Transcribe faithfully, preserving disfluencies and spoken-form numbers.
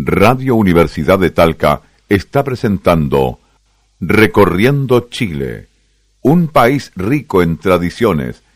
Radio Universidad de Talca está presentando Recorriendo Chile, un país rico en tradiciones,